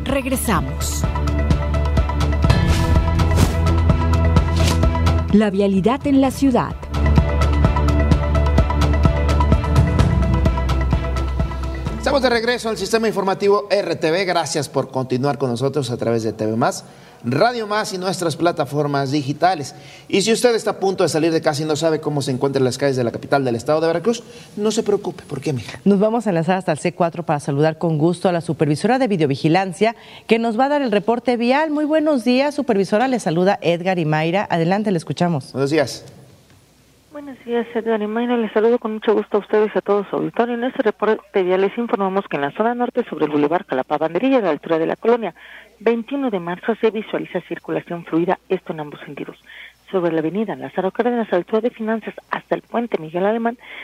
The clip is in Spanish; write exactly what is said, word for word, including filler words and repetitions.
Regresamos. La vialidad en la ciudad. Estamos de regreso al sistema informativo R T V. Gracias por continuar con nosotros a través de T V Más, Radio Más y nuestras plataformas digitales. Y si usted está a punto de salir de casa y no sabe cómo se encuentran las calles de la capital del estado de Veracruz, no se preocupe. ¿Por qué, mija? Nos vamos a lanzar hasta el C cuatro para saludar con gusto a la supervisora de videovigilancia que nos va a dar el reporte vial. Muy buenos días, supervisora. Le saluda Edgar y Mayra. Adelante, le escuchamos. Buenos días. Buenos días, Edgar y Mayra. Les saludo con mucho gusto a ustedes y a todos su auditorio. En este reporte ya les informamos que en la zona norte, sobre el bulevar Calapa Banderilla, a la altura de la colonia veintiuno de marzo, se visualiza circulación fluida, esto en ambos sentidos. Sobre la avenida Lázaro Cárdenas, a la altura de Finanzas, hasta el puente Miguel Alemán,